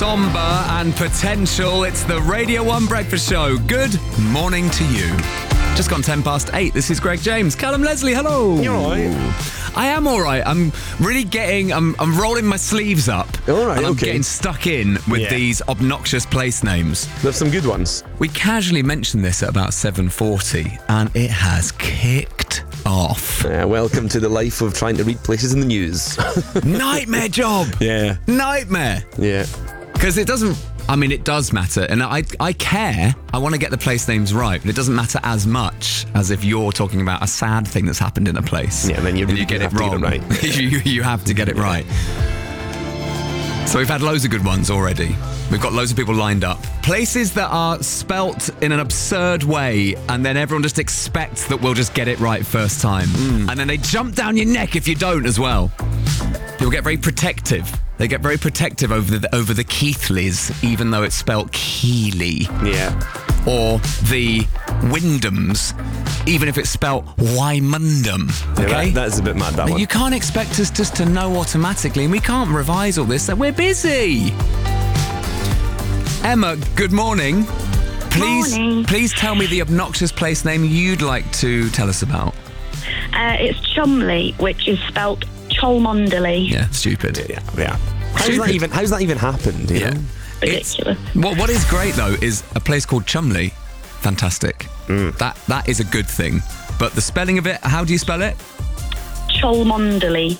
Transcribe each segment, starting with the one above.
somber and potential. It's the Radio 1 Breakfast Show. Good morning to you. Just gone 8:10. This is Greg James. Callum Leslie, hello. You're all right. I am all right. I'm really I'm rolling my sleeves up. All right, and I'm okay. getting stuck in with Yeah. these obnoxious place names. There's some good ones. We casually mentioned this at about 7:40 and it has kicked off. Welcome to the life of trying to read places in the news. Nightmare job. Yeah. Nightmare. Yeah. Because it doesn't... I mean, it does matter, and I care. I want to get the place names right, but it doesn't matter as much as if you're talking about a sad thing that's happened in a place. Yeah, and then you get it have to wrong. get it right. you have to get it right. So we've had loads of good ones already. We've got loads of people lined up. Places that are spelt in an absurd way, and then everyone just expects that we'll just get it right first time. And then they jump down your neck if you don't as well. People get very protective. They get very protective over the Keithleys, even though it's spelt Keeley. Yeah. Or the Wyndhams, even if it's spelt Wymundham. Okay? Yeah, that's a bit mad, that one. You can't expect us just to know automatically, and we can't revise all this, so we're busy. Emma, good morning. Please tell me the obnoxious place name you'd like to tell us about. It's Chumley, which is spelt Cholmondeley. Yeah, stupid. Yeah. How's that even happened? You know? Ridiculous. What is great, though, is a place called Chumley. Fantastic. That is a good thing. But the spelling of it, how do you spell it? Cholmondeley.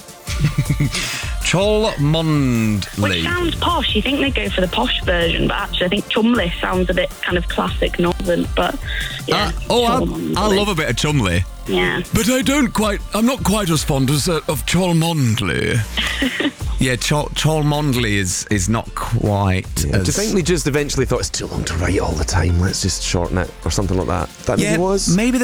Cholmondeley. Which sounds posh. You think they go for the posh version, but actually I think Chumley sounds a bit kind of classic northern, but yeah. I love a bit of Chumley. Yeah. But I'm not quite as fond of Cholmondeley. Yeah, Cholmondeley is not quite as... Do you think they just eventually thought it's too long to write all the time? Let's just shorten it or something like that? That maybe was? Maybe